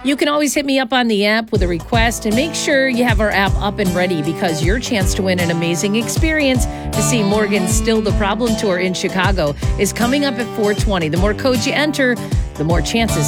You can always hit me up on the app with a request, and make sure you have our app up and ready, because your chance to win an amazing experience to see Morgan's Still the Problem tour in Chicago is coming up at 4:20. The more codes you enter, the more chances